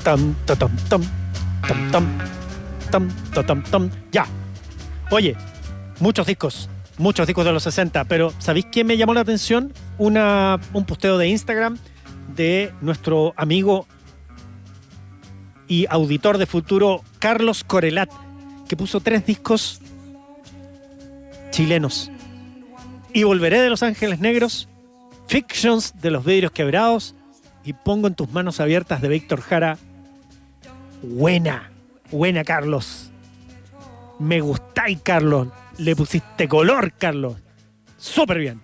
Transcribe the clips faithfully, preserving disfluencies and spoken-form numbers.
Tam, tam, tam, tam, tam, tam, tam, tam, tam, tam. Ya. Oye, muchos discos, muchos discos de los sesenta, pero ¿sabéis qué me llamó la atención? Una, un posteo de Instagram de nuestro amigo y auditor de futuro Carlos Corelat, que puso tres discos chilenos. Y Volveré de Los Ángeles Negros, Fictions de Los Vidrios Quebrados y Pongo en tus manos abiertas de Víctor Jara. Buena, buena, Carlos. Me gustáis, Carlos. Le pusiste color, Carlos. Súper bien.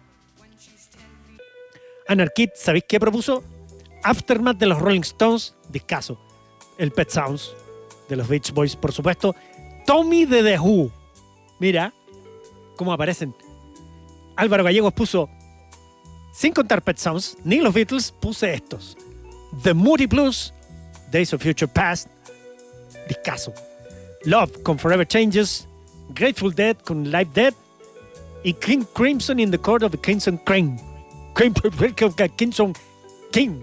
Anarkid, ¿sabéis qué propuso? Aftermath de los Rolling Stones, discaso. El Pet Sounds de los Beach Boys, por supuesto. Tommy de The Who. Mira cómo aparecen. Álvaro Gallegos puso, sin contar Pet Sounds ni los Beatles, puse estos: The Moody Blues, Days of Future Past, discaso. Love con Forever Changes, Grateful Dead con Live Dead y King Crimson in the Court of the Crimson King. Crimson King.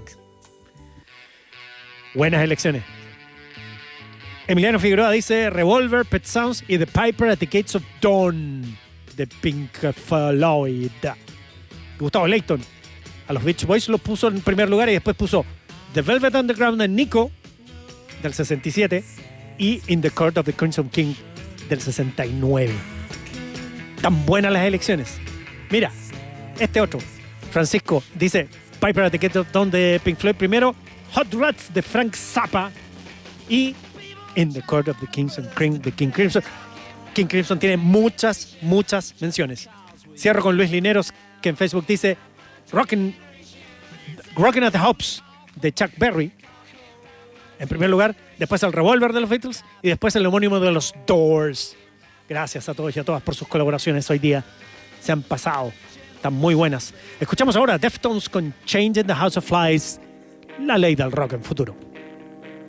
Buenas elecciones. Emiliano Figueroa dice Revolver, Pet Sounds y The Piper at the Gates of Dawn de Pink Floyd. Gustavo Layton a los Beach Boys los puso en primer lugar y después puso The Velvet Underground en Nico del sesenta y siete y In the Court of the Crimson King del sesenta y nueve. Tan buenas las elecciones. Mira, este otro, Francisco, dice Piper at the Gates of Dawn de Pink Floyd primero, Hot Rats de Frank Zappa y In the Court of the Crimson King de King Crimson. King Crimson tiene muchas, muchas menciones. Cierro con Luis Lineros, que en Facebook dice Rockin', Rockin' at the Hops de Chuck Berry en primer lugar, después el Revolver de los Beatles y después el homónimo de los Doors. Gracias a todos y a todas por sus colaboraciones hoy día. Se han pasado, están muy buenas. Escuchamos ahora Deftones con Change in the House of Flies, la ley del rock en futuro.